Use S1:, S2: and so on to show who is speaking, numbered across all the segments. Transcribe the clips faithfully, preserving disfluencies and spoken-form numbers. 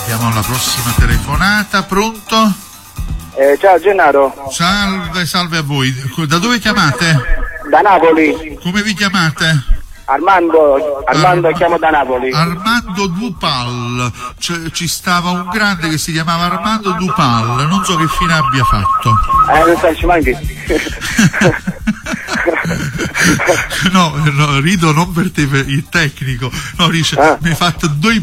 S1: Andiamo alla prossima telefonata. Pronto?
S2: Eh, ciao Gennaro.
S1: Salve, salve a voi. Da dove chiamate?
S2: Da Napoli.
S1: Come vi chiamate?
S2: Armando, Armando,
S1: Ar-
S2: chiamo da Napoli.
S1: Armando Dupal. C- ci stava un grande che si chiamava Armando Dupal, non so che fine abbia fatto.
S2: Eh, non so, ci manchi.
S1: no, no, rido non per te, per il tecnico. No, dice,
S2: ah.
S1: mi hai fatto due...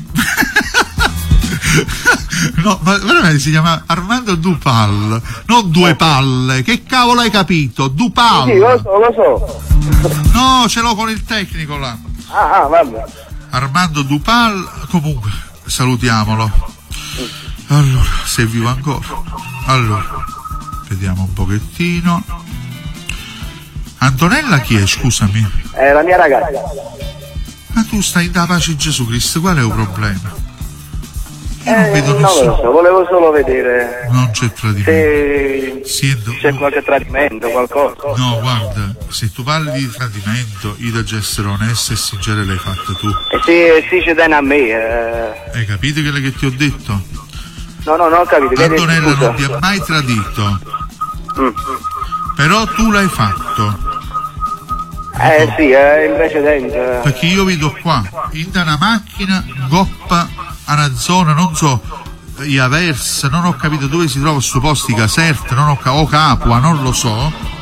S1: No, ma veramente si chiama Armando Dupal, non due palle. Che cavolo hai capito? Dupal.
S2: Sì, lo so, lo so.
S1: No, ce l'ho con il tecnico là.
S2: Ah, ah, vabbè.
S1: Armando Dupal, comunque, salutiamolo. Allora, se è vivo ancora. Allora, vediamo un pochettino. Antonella chi è, scusami?
S2: È la mia ragazza.
S1: Ma tu stai da pace Gesù Cristo, qual è il problema? Io non
S2: eh,
S1: vedo
S2: non
S1: nessuno.
S2: lo so, volevo solo vedere.
S1: Non c'è tradimento.
S2: Se
S1: Siendo...
S2: c'è qualche tradimento, qualcosa.
S1: No, guarda, se tu parli di tradimento, io da essere onesta e sincera l'hai fatta tu.
S2: E se si ci tiene a me. Eh...
S1: Hai capito quello che ti ho detto?
S2: No, no, non ho capito.
S1: Antonella non ti ha mai tradito.
S2: Mm.
S1: Però tu l'hai fatto.
S2: Eh no. Sì, eh, in precedenza.
S1: Perché io vedo qua, in una macchina, goppa, a una zona, non so, Iavers, non ho capito dove si trova questo posto, Caserte, non ho capito, o Capua, non lo so.